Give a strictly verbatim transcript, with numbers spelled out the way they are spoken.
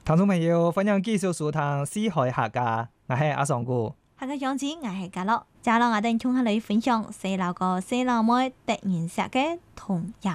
聽眾朋友，歡迎繼續收聽《四海客家》，我係阿尚哥。 下個章節我係嘉樂，嘉樂我哋同下你分享細佬哥細佬妹突然寫嘅童謠。